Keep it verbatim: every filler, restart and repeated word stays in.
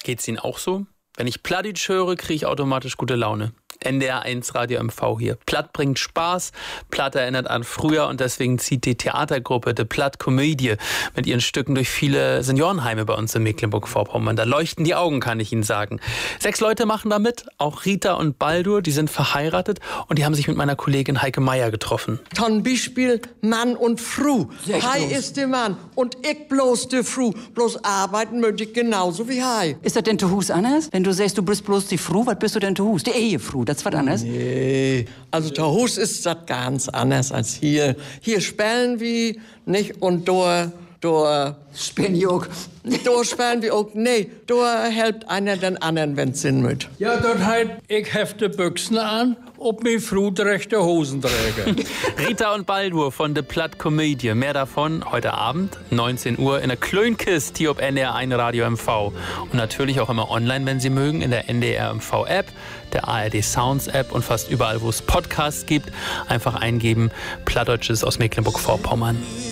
Geht's Ihnen auch so? Wenn ich Plattdeutsch höre, kriege ich automatisch gute Laune. N D R eins Radio M V hier. Platt bringt Spaß, Platt erinnert an früher und deswegen zieht die Theatergruppe De Platt Komödie mit ihren Stücken durch viele Seniorenheime bei uns in Mecklenburg-Vorpommern. Da leuchten die Augen, kann ich Ihnen sagen. Sechs Leute machen da mit, auch Rita und Baldur, die sind verheiratet und die haben sich mit meiner Kollegin Heike Meier getroffen. Zum Beispiel Mann und Frau. Hei ist der Mann und ich bloß die Frau. Bloß arbeiten möchte ich genauso wie Hei. Ist das denn zu Hus anders? Wenn du sagst, du bist bloß die Frau, was bist du denn zu Hus? Die Ehefrau. Das ist was anderes? Nee, also zu Hause ist das ganz anders als hier. Hier spielen wir nicht und da, da... Spielen die auch? Da spielen wir auch, nee, da helpt einer den anderen, wenn's Sinn mit. Ja, dort halt, ich hefte Büchsen an, ob mir Frau die rechte Hosen träge. Rita und Baldur von De Platt Komödie. Mehr davon heute Abend, neunzehn Uhr, in der Klönkist hier auf N D R eins Radio M V. Und natürlich auch immer online, wenn Sie mögen, in der N D R M V App, der A R D Sounds App und fast überall, wo es Podcasts gibt. Einfach eingeben, Plattdeutsches aus Mecklenburg-Vorpommern.